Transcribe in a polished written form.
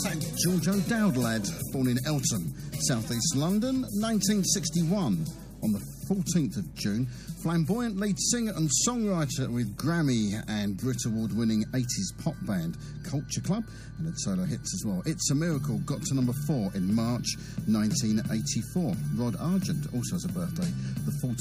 George O'Dowd lad, born in Eltham, southeast London, 1961. On the 14th of June, flamboyant lead singer and songwriter with Grammy and Brit Award-winning 80s pop band Culture Club, and had solo hits as well. It's a Miracle got to number 4 in March 1984. Rod Argent also has a birthday, the 14th